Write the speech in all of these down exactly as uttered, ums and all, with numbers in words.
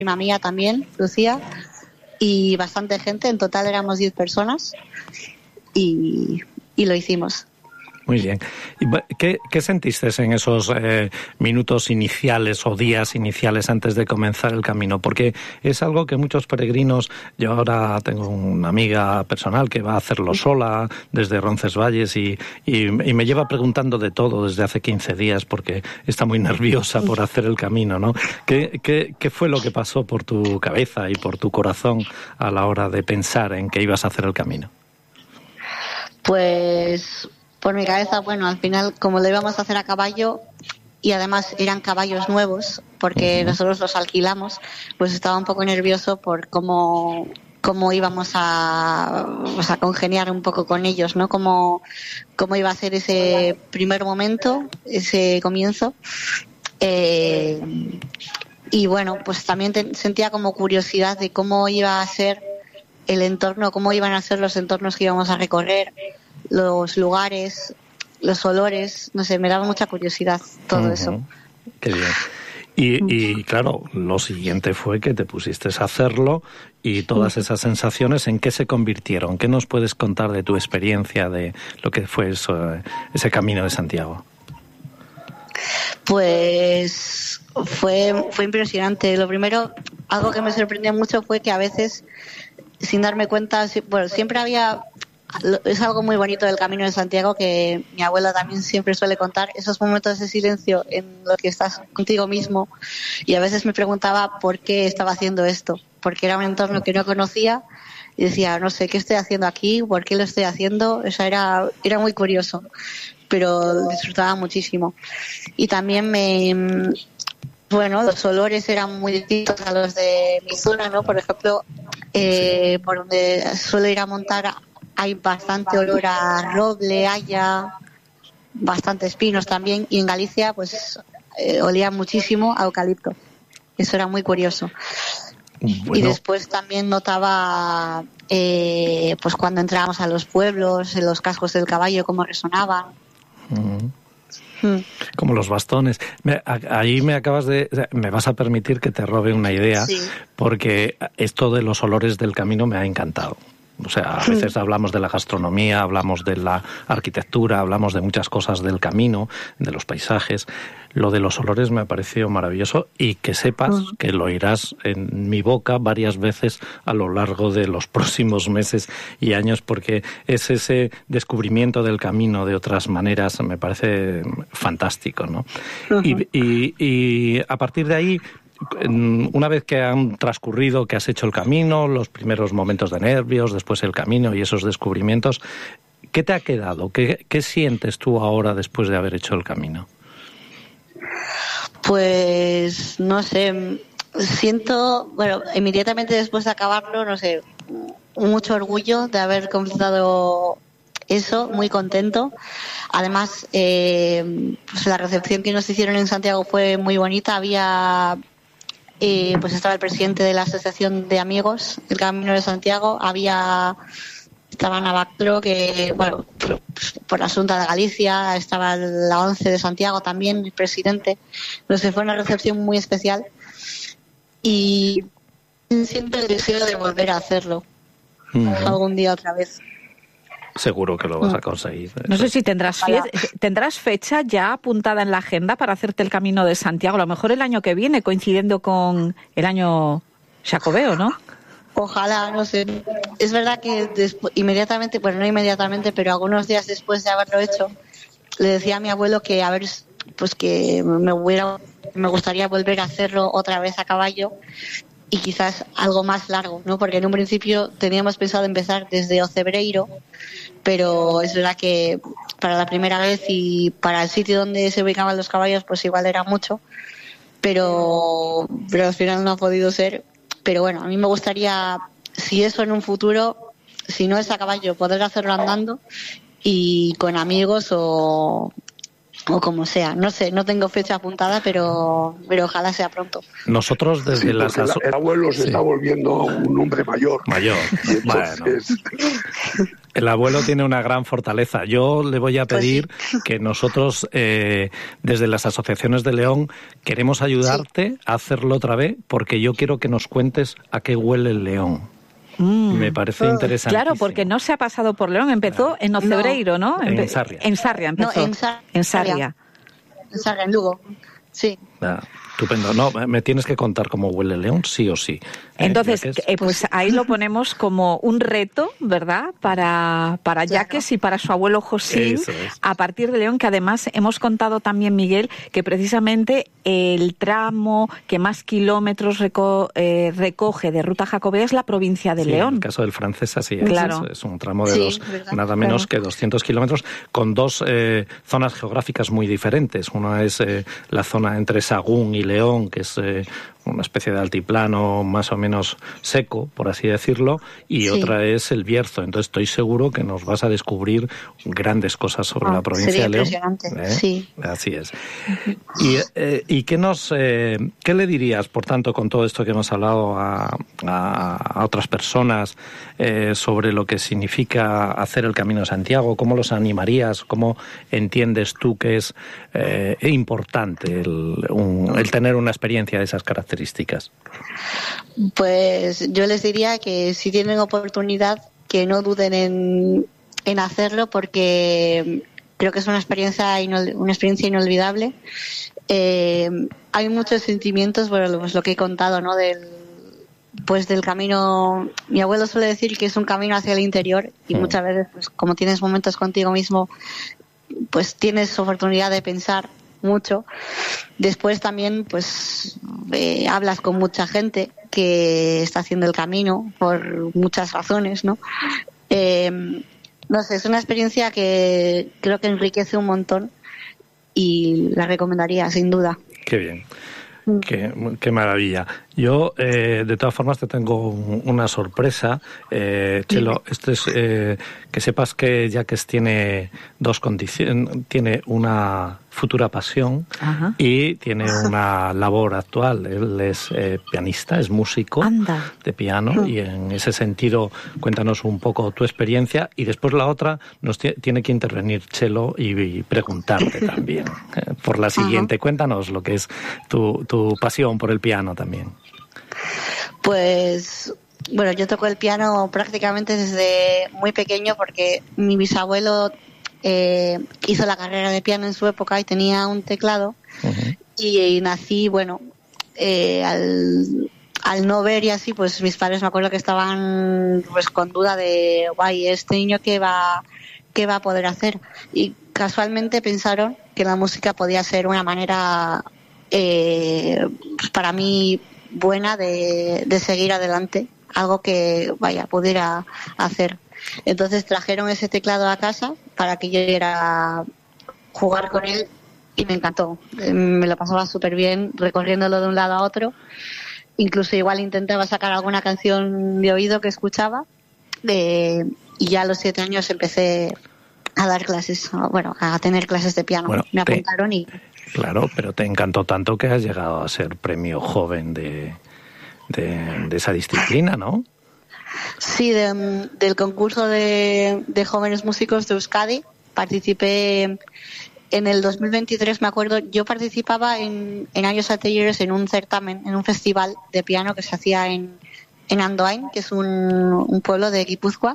prima mía también, Lucía, y bastante gente, en total éramos diez personas y, y lo hicimos. Muy bien. ¿Qué, qué sentiste en esos eh, minutos iniciales o días iniciales antes de comenzar el camino? Porque es algo que muchos peregrinos, yo ahora tengo una amiga personal que va a hacerlo sola desde Roncesvalles y, y, y me lleva preguntando de todo desde hace quince días porque está muy nerviosa por hacer el camino, ¿no? ¿Qué, qué, qué fue lo que pasó por tu cabeza y por tu corazón a la hora de pensar en que ibas a hacer el camino? Pues... por mi cabeza, bueno, al final, como lo íbamos a hacer a caballo, y además eran caballos nuevos, porque uh-huh. nosotros los alquilamos, pues estaba un poco nervioso por cómo, cómo íbamos a, o sea, congeniar un poco con ellos, ¿no? Cómo, cómo iba a ser ese primer momento, ese comienzo. Eh, y bueno, pues también te, sentía como curiosidad de cómo iba a ser el entorno, cómo iban a ser los entornos que íbamos a recorrer, los lugares, los olores, no sé, me daba mucha curiosidad todo uh-huh. eso. Qué bien. Y, y claro, lo siguiente fue que te pusiste a hacerlo y todas esas sensaciones, ¿en qué se convirtieron? ¿Qué nos puedes contar de tu experiencia, de lo que fue eso, ese Camino de Santiago? Pues fue, fue impresionante. Lo primero, algo que me sorprendió mucho fue que a veces, sin darme cuenta, bueno, siempre había... es algo muy bonito del Camino de Santiago que mi abuela también siempre suele contar, esos momentos de silencio en los que estás contigo mismo, y a veces me preguntaba por qué estaba haciendo esto, porque era un entorno que no conocía y decía, no sé, ¿qué estoy haciendo aquí? ¿Por qué lo estoy haciendo? O sea, era, era muy curioso, pero disfrutaba muchísimo. Y también me... bueno, los olores eran muy distintos a los de mi zona, ¿no? Por ejemplo, eh, por donde suelo ir a montar hay bastante olor a roble, haya, bastantes pinos también, y en Galicia pues eh, olía muchísimo a eucalipto. Eso era muy curioso. Bueno. Y después también notaba eh, pues cuando entrábamos a los pueblos, en los cascos del caballo, cómo resonaban. Uh-huh. Mm. Como los bastones. Me, ahí me acabas de... Me vas a permitir que te robe una idea, sí. Porque esto de los olores del camino me ha encantado. O sea, a veces hablamos de la gastronomía, hablamos de la arquitectura, hablamos de muchas cosas del camino, de los paisajes. Lo de los olores me ha parecido maravilloso y que sepas uh-huh. que lo oirás en mi boca varias veces a lo largo de los próximos meses y años, porque es ese descubrimiento del camino de otras maneras, me parece fantástico, ¿no? Uh-huh. Y, y, y a partir de ahí... una vez que han transcurrido, que has hecho el camino, los primeros momentos de nervios, después el camino y esos descubrimientos, ¿qué te ha quedado? ¿Qué, qué sientes tú ahora después de haber hecho el camino? Pues, no sé, siento, bueno, inmediatamente después de acabarlo, no sé, mucho orgullo de haber completado eso, muy contento. Además, eh, pues la recepción que nos hicieron en Santiago fue muy bonita, había... Eh, pues estaba el presidente de la Asociación de Amigos del Camino de Santiago, había estaba Navacro, que bueno, por, por la Xunta de Galicia, estaba la ONCE de Santiago también, el presidente. Entonces fue una recepción muy especial y siento el deseo de volver a hacerlo uh-huh. algún día otra vez. Seguro que lo vas a conseguir. No sé si tendrás fe- tendrás fecha ya apuntada en la agenda para hacerte el Camino de Santiago, a lo mejor el año que viene, coincidiendo con el año Xacobeo, ¿no? Ojalá, no sé. Es verdad que después, inmediatamente, bueno, no inmediatamente, pero algunos días después de haberlo hecho, le decía a mi abuelo que a ver, pues que me hubiera, me gustaría volver a hacerlo otra vez a caballo. Y quizás algo más largo, ¿no? Porque en un principio teníamos pensado empezar desde Ocebreiro, pero es verdad que para la primera vez y para el sitio donde se ubicaban los caballos, pues igual era mucho, pero, pero al final no ha podido ser. Pero bueno, a mí me gustaría, si eso en un futuro, si no es a caballo, poder hacerlo andando y con amigos o... o como sea, no sé, no tengo fecha apuntada, pero pero ojalá sea pronto. Nosotros desde sí, las aso- el abuelo se sí. está volviendo un hombre mayor. Mayor. Y entonces, bueno. El abuelo tiene una gran fortaleza. Yo le voy a pedir pues sí. que nosotros, eh, desde las asociaciones de León, queremos ayudarte sí. a hacerlo otra vez, porque yo quiero que nos cuentes a qué huele el León. Mm. Me parece oh. interesante. Claro, porque no se ha pasado por León, empezó claro. en Ocebreiro, ¿no? ¿no? En Sarria. En Sarria empezó. No, en, Sar- en Sarria. En Sarria, en Lugo. Sí. Ah, estupendo. No, me tienes que contar cómo huele el León, sí o sí. Entonces, eh, eh, pues ahí lo ponemos como un reto, ¿verdad? Para, para claro. Yaques y para su abuelo José, es. a partir de León, que además hemos contado también, Miguel, que precisamente el tramo que más kilómetros reco- eh, recoge de Ruta Jacobea es la provincia de sí, León. En el caso del francés así es. Claro. Es, es un tramo de sí, dos, verdad, nada menos claro. que doscientos kilómetros, con dos eh, zonas geográficas muy diferentes. Una es eh, la zona entre Sagún y León, que es eh, una especie de altiplano más o menos seco, por así decirlo, y sí. otra es el Bierzo. Entonces estoy seguro que nos vas a descubrir grandes cosas sobre ah, la provincia de León. Impresionante, ¿Eh? sí. Así es. Y, eh, ¿y qué nos, eh, qué le dirías, por tanto, con todo esto que hemos hablado a, a, a otras personas eh, sobre lo que significa hacer el Camino de Santiago? ¿Cómo los animarías? ¿Cómo entiendes tú que es eh, importante el, un, el tener una experiencia de esas características? Pues yo les diría que si tienen oportunidad, que no duden en, en hacerlo, porque creo que es una experiencia inol, una experiencia inolvidable. Eh, hay muchos sentimientos, bueno, pues lo que he contado, ¿no? Del, pues del camino. Mi abuelo suele decir que es un camino hacia el interior, y mm. muchas veces, pues como tienes momentos contigo mismo, pues tienes oportunidad de pensar mucho. Después también pues eh, hablas con mucha gente que está haciendo el camino por muchas razones, ¿no? Eh, no sé, es una experiencia que creo que enriquece un montón y la recomendaría sin duda. Qué bien. Qué, qué maravilla. Yo, eh, de todas formas, te tengo un, una sorpresa. Eh, Chelo, esto es eh, que sepas que Yaques tiene dos condiciones. Tiene una futura pasión Ajá. y tiene una labor actual. Él es eh, pianista, es músico Anda. de piano, y en ese sentido, cuéntanos un poco tu experiencia, y después la otra nos t- tiene que intervenir Chelo y, y preguntarte también eh, por la siguiente. Ajá. Cuéntanos lo que es tu, tu pasión por el piano también. Pues bueno, yo toco el piano prácticamente desde muy pequeño, porque mi bisabuelo eh, hizo la carrera de piano en su época y tenía un teclado. Uh-huh. y, y nací, bueno, eh, al, al no ver y así, pues mis padres me acuerdo que estaban pues con duda de, guay, este niño qué va, qué va a poder hacer, y casualmente pensaron que la música podía ser una manera eh, pues para mí buena de, de seguir adelante, algo que vaya pudiera hacer. Entonces trajeron ese teclado a casa para que yo pudiera jugar con él, y me encantó. Me lo pasaba súper bien recorriéndolo de un lado a otro. Incluso igual intentaba sacar alguna canción de oído que escuchaba, eh, y ya a los siete años empecé a dar clases, bueno, a tener clases de piano. Bueno, me apuntaron te... y Claro, pero te encantó tanto que has llegado a ser premio joven de, de, de esa disciplina, ¿no? Sí, de, del concurso de, de jóvenes músicos de Euskadi. Participé en el dos mil veintitrés, me acuerdo. Yo participaba en, en años anteriores en un certamen, en un festival de piano que se hacía en, en Andoain, que es un, un pueblo de Guipúzcoa.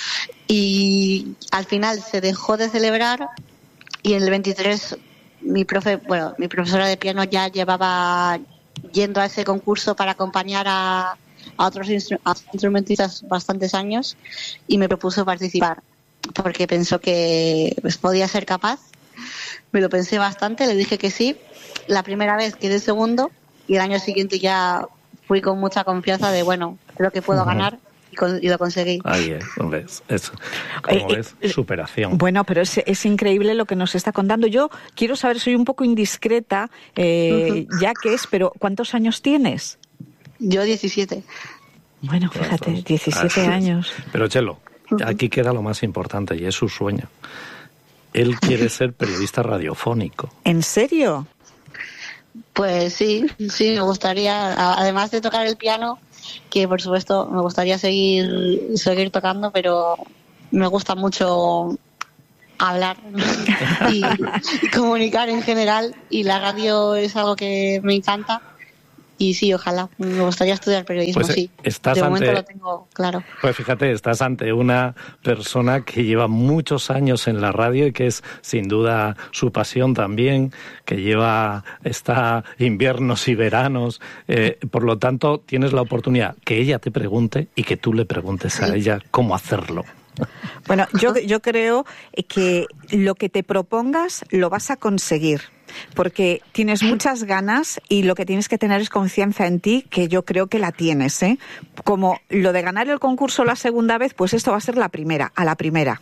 Y al final se dejó de celebrar, y en el veintitrés mi profe, bueno, mi profesora de piano ya llevaba yendo a ese concurso para acompañar a, a otros instru- a instrumentistas bastantes años, y me propuso participar porque pensó que pues, podía ser capaz. Me lo pensé bastante, le dije que sí. La primera vez quedé segundo, y el año siguiente ya fui con mucha confianza de, bueno, creo que puedo uh-huh. ganar. Y lo conseguí. Ahí es, es, es como eh, ves, eh, superación. Bueno, pero es, es increíble lo que nos está contando. Yo quiero saber, soy un poco indiscreta, eh, uh-huh. Yaques, pero ¿cuántos años tienes? Yo diecisiete. Bueno, fíjate, diecisiete años. Pero Chelo, aquí queda lo más importante, y es su sueño. Él quiere ser periodista radiofónico. ¿En serio? Pues sí, sí, me gustaría, además de tocar el piano, que por supuesto me gustaría seguir seguir tocando, pero me gusta mucho hablar y, y comunicar en general, y la radio es algo que me encanta. Y sí, ojalá, me gustaría estudiar periodismo, pues sí. Estás de ante, momento lo tengo claro. Pues fíjate, estás ante una persona que lleva muchos años en la radio y que es sin duda su pasión también, que lleva está inviernos y veranos. Eh, por lo tanto, tienes la oportunidad que ella te pregunte y que tú le preguntes sí. a ella cómo hacerlo. Bueno, yo, yo creo que lo que te propongas lo vas a conseguir, porque tienes muchas ganas y lo que tienes que tener es confianza en ti, que yo creo que la tienes, ¿eh? Como lo de ganar el concurso la segunda vez, pues esto va a ser la primera, a la primera.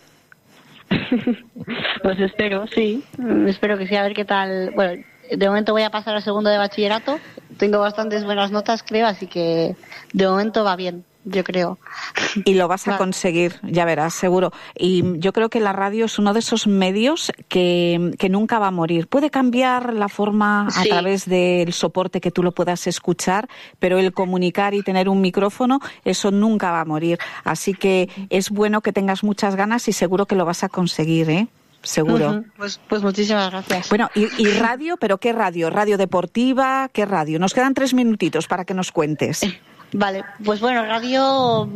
Pues espero, sí, espero que sí, a ver qué tal. Bueno, de momento voy a pasar al segundo de bachillerato, tengo bastantes buenas notas, creo, así que de momento va bien. Yo creo. Y lo vas a conseguir, ya verás, seguro. Y yo creo que la radio es uno de esos medios que, que nunca va a morir. Puede cambiar la forma a sí. través del soporte que tú lo puedas escuchar, pero el comunicar y tener un micrófono, eso nunca va a morir. Así que es bueno que tengas muchas ganas y seguro que lo vas a conseguir, ¿eh? Seguro. Uh-huh. Pues, pues muchísimas gracias. Bueno, y, y radio, ¿pero qué radio? ¿Radio deportiva? ¿Qué radio? Nos quedan tres minutitos para que nos cuentes. Vale, pues bueno, radio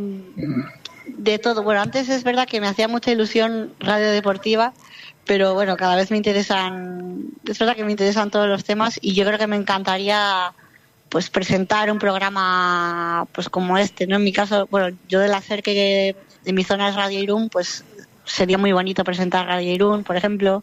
de todo. Bueno, antes es verdad que me hacía mucha ilusión radio deportiva, pero bueno, cada vez me interesan, es verdad que me interesan todos los temas y yo creo que me encantaría pues presentar un programa pues como este, ¿no? En mi caso, bueno, yo del hacer que de mi zona es Radio Irún, pues sería muy bonito presentar Radio Irún, por ejemplo,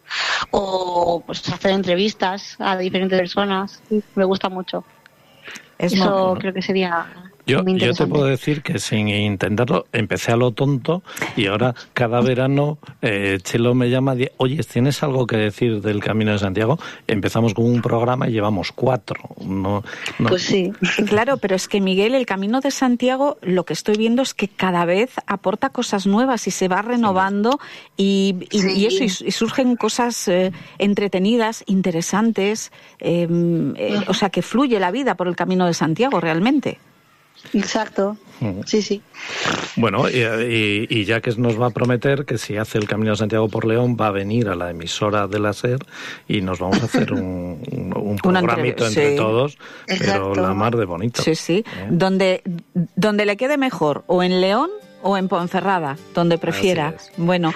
o pues hacer entrevistas a diferentes personas. Me gusta mucho. Es Eso muy... creo que sería... Yo, yo te puedo decir que sin intentarlo, empecé a lo tonto y ahora cada verano eh, Chelo me llama y oye, ¿tienes algo que decir del Camino de Santiago? Empezamos con un programa y llevamos cuatro. No, no. Pues sí. Claro, pero es que Miguel, el Camino de Santiago, lo que estoy viendo es que cada vez aporta cosas nuevas y se va renovando y, y, sí. y eso, y, y surgen cosas eh, entretenidas, interesantes, eh, eh, o sea, que fluye la vida por el Camino de Santiago realmente. Exacto, sí, sí. Bueno, y, y, y ya que nos va a prometer que si hace el Camino de Santiago por León va a venir a la emisora de la SER y nos vamos a hacer un, un, un programito entre, entre sí. todos, Exacto. pero la mar de bonito. Sí, sí, ¿eh? donde, donde le quede mejor, o en León o en Ponferrada, donde prefiera. Bueno...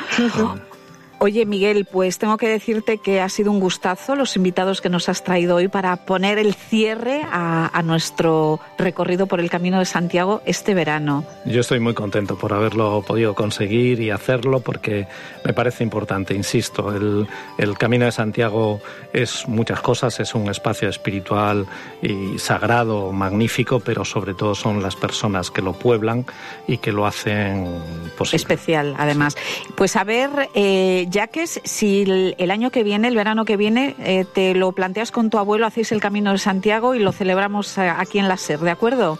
Oye, Miguel, pues tengo que decirte que ha sido un gustazo los invitados que nos has traído hoy para poner el cierre a, a nuestro recorrido por el Camino de Santiago este verano. Yo estoy muy contento por haberlo podido conseguir y hacerlo porque me parece importante, insisto, el, el Camino de Santiago es muchas cosas, es un espacio espiritual y sagrado, magnífico, pero sobre todo son las personas que lo pueblan y que lo hacen posible. Especial, además. Pues a ver... Eh, Jacques, si el, el año que viene, el verano que viene, eh, te lo planteas con tu abuelo, hacéis el Camino de Santiago y lo celebramos eh, aquí en la SER, ¿de acuerdo?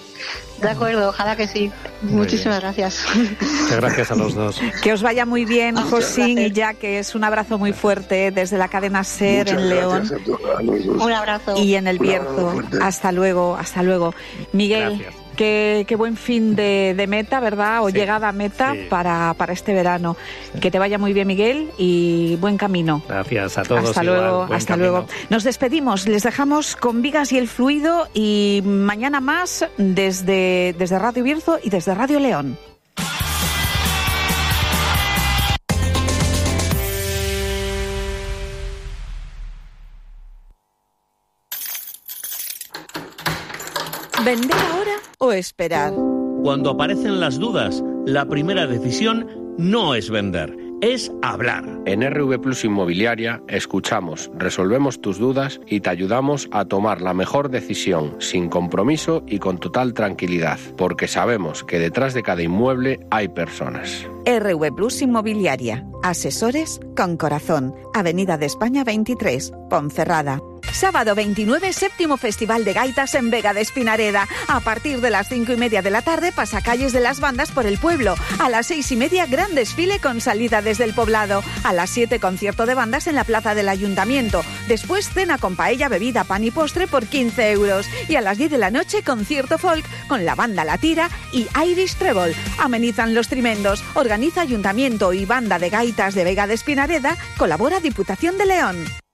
De acuerdo, ojalá que sí. Muy Muchísimas bien. gracias. Muchas gracias a los dos. Que os vaya muy bien, Josín y Jacques. Un abrazo muy fuerte desde la cadena SER Muchas en León. Un abrazo. Y en El Bierzo. Hasta luego, hasta luego. Miguel. Gracias. Qué, qué buen fin de, de meta, ¿verdad? O sí, llegada a meta sí. para, para este verano. Sí. Que te vaya muy bien, Miguel, y buen camino. Gracias a todos. Hasta igual, luego, hasta camino. luego. Nos despedimos, les dejamos con Vigas y el Fluido y mañana más desde, desde Radio Bierzo y desde Radio León. ¿Vender ahora o esperar? Cuando aparecen las dudas, la primera decisión no es vender, es hablar. En R V Plus Inmobiliaria escuchamos, resolvemos tus dudas y te ayudamos a tomar la mejor decisión, sin compromiso y con total tranquilidad, porque sabemos que detrás de cada inmueble hay personas. R V Plus Inmobiliaria, asesores con corazón. Avenida de España veintitrés, Ponferrada. Sábado veintinueve, séptimo Festival de Gaitas en Vega de Espinareda. A partir de las cinco y media de la tarde, pasacalles de las bandas por el pueblo. A las seis y media, gran desfile con salida desde el poblado. A las siete, concierto de bandas en la plaza del Ayuntamiento. Después, cena con paella, bebida, pan y postre por quince euros. Y a las diez de la noche, concierto folk con la banda La Tira y Irish Treble. Amenizan los tremendos. Organiza Ayuntamiento y Banda de Gaitas de Vega de Espinareda. Colabora Diputación de León.